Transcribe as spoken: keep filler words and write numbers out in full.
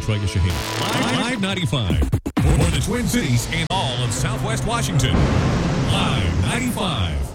Trey Shaheen. Live ninety-five for the Twin Cities and all of Southwest Washington. Live ninety-five.